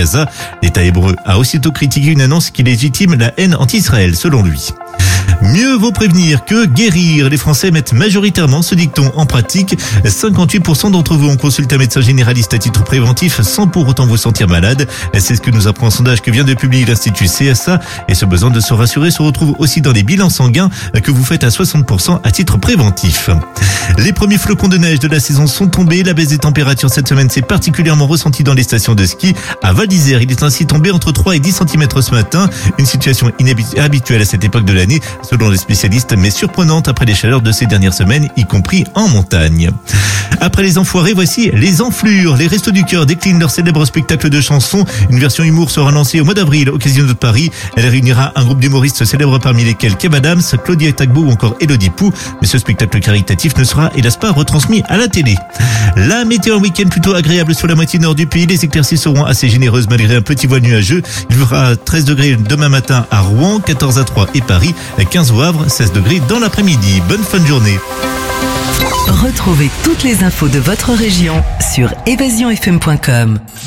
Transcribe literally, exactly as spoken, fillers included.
Gaza. L'État hébreu a aussitôt critiqué une annonce qui légitime la haine anti-Israël, selon lui. Mieux vaut prévenir que guérir. Les Français mettent majoritairement ce dicton en pratique. cinquante-huit pour cent d'entre vous ont consulté un médecin généraliste à titre préventif sans pour autant vous sentir malade. C'est ce que nous apprend un sondage que vient de publier l'Institut C S A. Et ce besoin de se rassurer se retrouve aussi dans les bilans sanguins que vous faites à soixante pour cent à titre préventif. Les premiers flocons de neige de la saison sont tombés. La baisse des températures cette semaine s'est particulièrement ressentie dans les stations de ski. À Val d'Isère, il est ainsi tombé entre trois et dix centimètres ce matin. Une situation inhabituelle à cette époque de l'année, selon les spécialistes, mais surprenante après les chaleurs de ces dernières semaines, y compris en montagne. Après les enfoirés, voici les enflures. Les Restos du Cœur déclinent leur célèbre spectacle de chansons. Une version humour sera lancée au mois d'avril au Casino de Paris. Elle réunira un groupe d'humoristes célèbres parmi lesquels Kev Adams, Claudia Tagbo ou encore Élodie Pou. Mais ce spectacle caritatif ne sera hélas pas retransmis à la télé. La météo en week-end plutôt agréable sur la moitié nord du pays. Les éclaircies seront assez généreuses malgré un petit voile nuageux. Il fera treize degrés demain matin à Rouen, quatorze à Troyes et Paris, quinze au Havre, seize degrés dans l'après-midi. Bonne fin de journée. Retrouvez toutes les infos de votre région sur évasion f m point com.